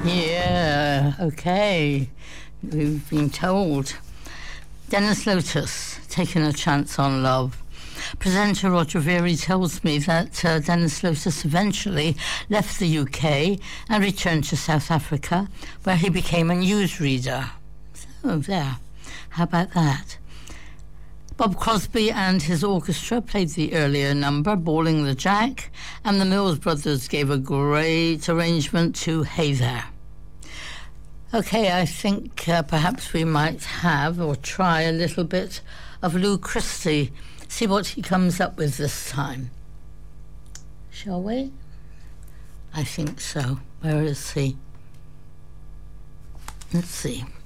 Yeah, okay. We've been told. Dennis Lotus, Taking a Chance on Love. Presenter Roger Veary tells me that Dennis Lotus eventually left the UK and returned to South Africa, where he became a newsreader. So there, how about that? Bob Crosby and his orchestra played the earlier number, Balling the Jack, and the Mills Brothers gave a great arrangement to Hey There. Okay, I think perhaps we might have or try a little bit of Lou Christie, see what he comes up with this time. Shall we? I think so. Where is he? Let's see.